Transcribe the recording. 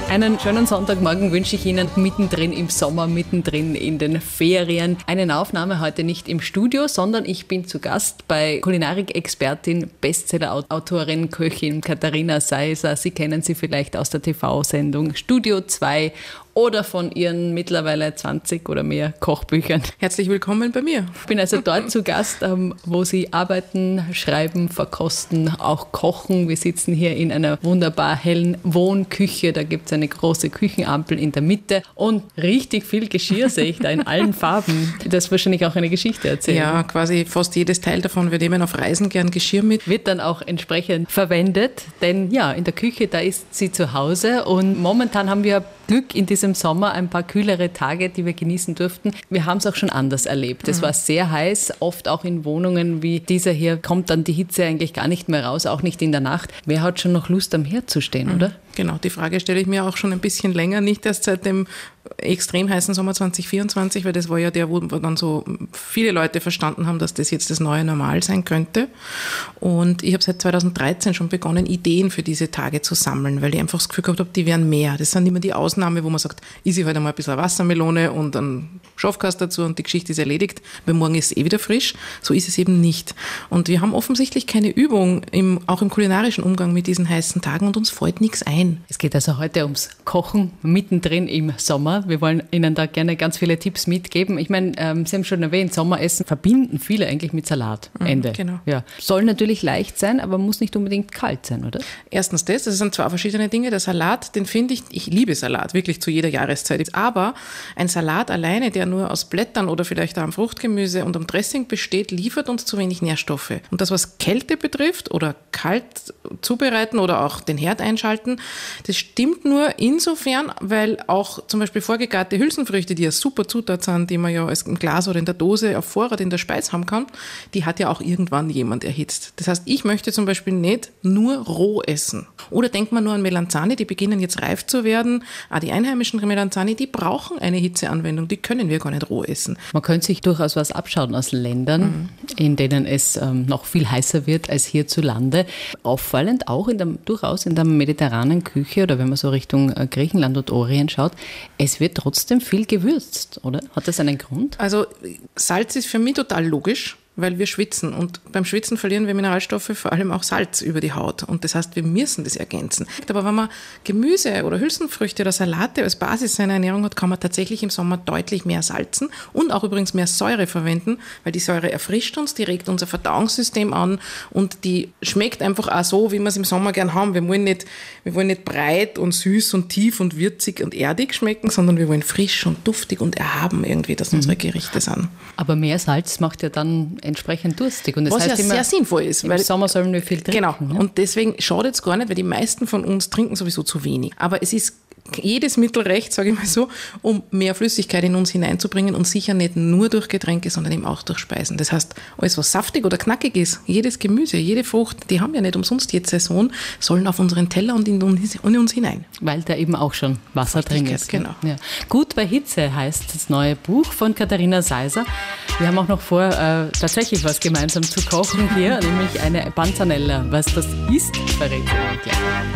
Einen schönen Sonntagmorgen wünsche ich Ihnen mittendrin im Sommer, mittendrin in den Ferien. Eine Aufnahme heute nicht im Studio, sondern ich bin zu Gast bei Kulinarik-Expertin, Bestseller-Autorin, Köchin Katharina Seiser. Sie kennen sie vielleicht aus der TV-Sendung Studio 2 oder von ihren mittlerweile 20 oder mehr Kochbüchern. Herzlich willkommen bei mir. Ich bin also dort zu Gast, wo Sie arbeiten, schreiben, verkosten, auch kochen. Wir sitzen hier in einer wunderbar hellen Wohnküche. Da gibt es eine große Küchenampel in der Mitte und richtig viel Geschirr sehe ich da in allen Farben. Das wahrscheinlich auch eine Geschichte erzählen. Ja, quasi fast jedes Teil davon. Wir nehmen auf Reisen gern Geschirr mit. Wird dann auch entsprechend verwendet, denn ja, in der Küche, da ist sie zu Hause und momentan haben wir Glück in diesem Sommer, ein paar kühlere Tage, die wir genießen durften. Wir haben es auch schon anders erlebt. Es war sehr heiß, oft auch in Wohnungen wie dieser hier kommt dann die Hitze eigentlich gar nicht mehr raus, auch nicht in der Nacht. Wer hat schon noch Lust am Herd zu stehen, oder? Genau, die Frage stelle ich mir auch schon ein bisschen länger, nicht erst seit dem extrem heißen Sommer 2024, weil das war ja der, wo dann so viele Leute verstanden haben, dass das jetzt das neue Normal sein könnte. Und ich habe seit 2013 schon begonnen, Ideen für diese Tage zu sammeln, weil ich einfach das Gefühl gehabt habe, die wären mehr. Das sind immer die Ausnahme, wo man sagt, ich halt einmal ein bisschen Wassermelone und einen Schafkast dazu und die Geschichte ist erledigt, weil morgen ist es wieder frisch. So ist es eben nicht. Und wir haben offensichtlich keine Übung, auch im kulinarischen Umgang mit diesen heißen Tagen und uns fällt nichts ein. Es geht also heute ums Kochen mittendrin im Sommer. Wir wollen Ihnen da gerne ganz viele Tipps mitgeben. Ich meine, Sie haben schon erwähnt, Sommeressen verbinden viele eigentlich mit Salat. Ende. Genau. Ja. Soll natürlich leicht sein, aber muss nicht unbedingt kalt sein, oder? Erstens das sind zwei verschiedene Dinge. Der Salat, den finde ich liebe Salat, wirklich zu jeder Jahreszeit. Aber ein Salat alleine, der nur aus Blättern oder vielleicht auch am Fruchtgemüse und am Dressing besteht, liefert uns zu wenig Nährstoffe. Und das, was Kälte betrifft oder kalt zubereiten oder auch den Herd einschalten, das stimmt nur insofern, weil auch zum Beispiel vorgegarte Hülsenfrüchte, die ja super Zutat sind, die man ja im Glas oder in der Dose auf Vorrat in der Speise haben kann, die hat ja auch irgendwann jemand erhitzt. Das heißt, ich möchte zum Beispiel nicht nur roh essen. Oder denkt man nur an Melanzani, die beginnen jetzt reif zu werden. Auch die einheimischen Melanzani, die brauchen eine Hitzeanwendung, die können wir gar nicht roh essen. Man könnte sich durchaus was abschauen aus Ländern, in denen es noch viel heißer wird als hierzulande. Auffallend auch durchaus in der mediterranen Küche oder wenn man so Richtung Griechenland und Orient schaut, es wird trotzdem viel gewürzt, oder? Hat das einen Grund? Also Salz ist für mich total logisch, weil wir schwitzen und beim Schwitzen verlieren wir Mineralstoffe, vor allem auch Salz über die Haut und das heißt, wir müssen das ergänzen. Aber wenn man Gemüse oder Hülsenfrüchte oder Salate als Basis seiner Ernährung hat, kann man tatsächlich im Sommer deutlich mehr salzen und auch übrigens mehr Säure verwenden, weil die Säure erfrischt uns, die regt unser Verdauungssystem an und die schmeckt einfach auch so, wie wir es im Sommer gern haben. Wir wollen nicht breit und süß und tief und würzig und erdig schmecken, sondern wir wollen frisch und duftig und erhaben irgendwie, dass unsere Gerichte sind. Aber mehr Salz macht ja dann entsprechend durstig. Und das was heißt ja immer, sehr sinnvoll ist. Im Sommer sollen wir viel trinken. Genau. Ne? Und deswegen schadet es gar nicht, weil die meisten von uns trinken sowieso zu wenig. Aber es ist jedes Mittel recht, sage ich mal so, um mehr Flüssigkeit in uns hineinzubringen und sicher nicht nur durch Getränke, sondern eben auch durch Speisen. Das heißt, alles was saftig oder knackig ist, jedes Gemüse, jede Frucht, die haben ja nicht umsonst jetzt Saison, sollen auf unseren Teller und in uns hinein. Weil da eben auch schon Wasser drin ist. Genau. Ja. Gut bei Hitze heißt das neue Buch von Katharina Seiser. Wir haben auch noch vor, tatsächlich was gemeinsam zu kochen hier, nämlich eine Panzanella. Was das ist, verrät sie gleich.